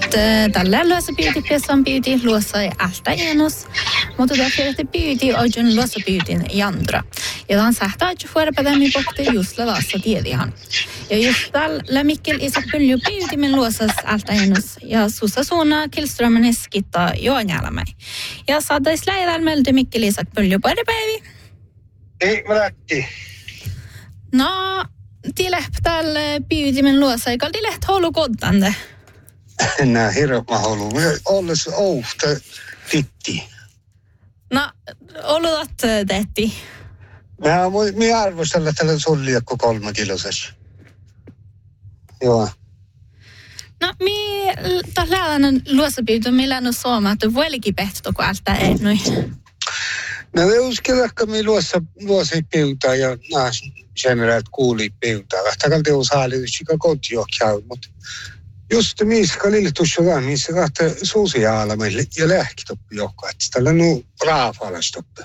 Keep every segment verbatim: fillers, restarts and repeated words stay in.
tällä luossa pyyti pessan pyyti luossa ei alta enus, mutta därför att det pyyti oikein luossa pyytin jandra. Ja tämän sähtää, että fuorpätämi pohti just luossa tiedihan. Ja just tällä Mikkel Isak Pylju pyyti min luossas alta enus ja sussa suuna Killströmmen hiskittaa joanjälmäi. Ja saadais läidäl meiltä Mikkel Isak Pylju päivi. Ei, värätti. No, tilehp tällä pyyti min luossa, eikä tileht holu koddande. Nää hirveä holu. Olles ouhta titti. No, olutat tehti. Mä minä arvostella tällä sulliakko kolme kilosessa. Joo. No, mi taas lähdän luossapyytö, millä on suomaa, että voilikin pehto, kun alta ei noin. No, me uskelakka mi luossa, luossa pyytää ja nää generat kuuli pyytää. Vähtäkään teo saalitus, joka kotiokjaa, mutta just miska lilletussukaan, missä kahta suusiaala meille ja lähkitoppi johkaa, että tällä on raafalastoppi.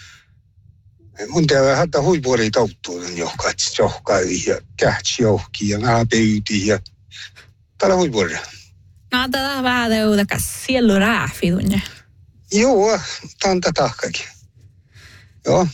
Mun tehdään hätä huipuoli touttuuden johkaa, että johkaa ja kähtsi johki ja nämä pyyti ja tällä huipuoli. No, tätä on vähän teudakas sielu raafi tunne. Joo, tanta tahkakin. Joo.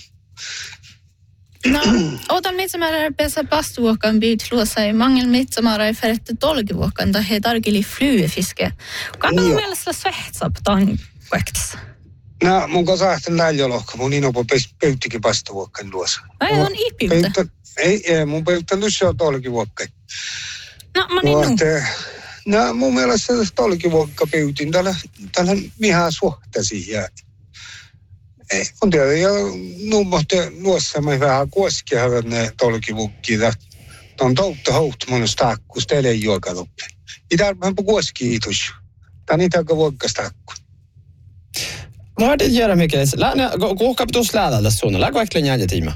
No, otan mitsämäärä pesä pastuvuokkaan pyyt luossa ei mangel mitsämäärä ei färjetty tolkivuokkaan tai he tarkili flyfiske. Kuinka on mielestä svehtsap tämän kuektissa? No, mun kanssa ahten läljolokka. Mun inopo pöyttikin pastuvuokkaan luossa. Ai, on ipiyttä? Ei, ei, mun pöyttä lyssä on tolkivuokkaan. No, mä niin nu. No, mun mielestä tolkivuokka pöytin tällä, tällä mihän suhtasi ja ei, on tiedä, ja nu måste luossa mig vähän kuoskia ne tolkivukkia. On toutta hout monus takku, stelle juoka loppe. Pitää vähän på kuoskiitus. Tää niitä aika vuokkas takku. Vad har det att göra mycket? Kuinka pitäisi lähdä suunnalla? Läkö äkkiä jäänjä tiima?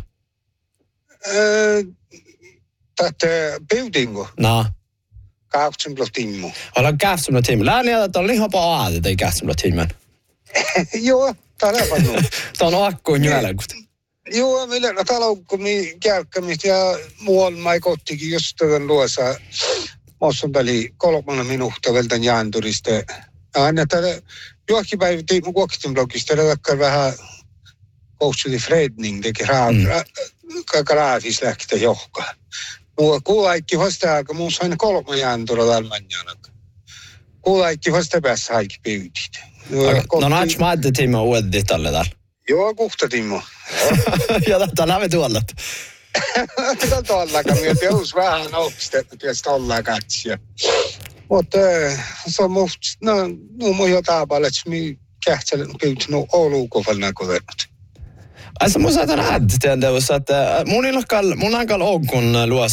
Tätä pyytinko? No. Kahtsemplot tiimu. Ollaan kahtsemplot tiimu. Lähdä, että on lihan på aade, tai kahtsemplot tiiman. Joo. Tämä on akkuun jälkeen. Joo, meillä on taloukkomi kälkkämistä ja muualla mä kottikin just tämän luossa. Mosson väli kolmannen minuutta vältän jäänturista. Aina täällä johonkin päivä tiimu kuokkitin blogista. Täällä vaikka vähän kohtsuli fredning teki graafis lähtä johkaan. Mua kuulaikki vasta aika muussa aina kolme jääntura välmänjana. Kuulaikki vasta päässä haikki pyytit. No nats madde Timo uudit alle där. Joo, kuhta Timo. Ja tätä lähde tuolla. Tätä tuollakaan, minä teus vähän noustet, että pitäisi tuolla katsia. Mutta se on musta, no, no mun jotain paljon, että minä kähtselen pyytin Oulukovalna kovennut. Alltså, mun saatan rädd, että mun ilkal, mun ankal on kun luossa